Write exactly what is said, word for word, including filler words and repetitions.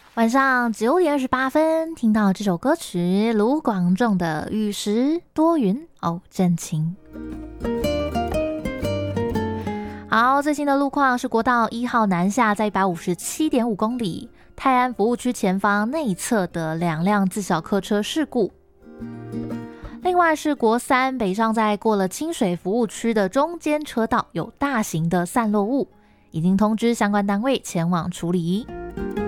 晚上九点二十八分，听到这首歌曲卢广仲的《雨时多云偶阵晴》。好，最新的路况是国道一号南下在一百五十七点五公里，泰安服务区前方内侧的两辆自小客车事故。另外是国三北上在过了清水服务区的中间车道有大型的散落物，已经通知相关单位前往处理。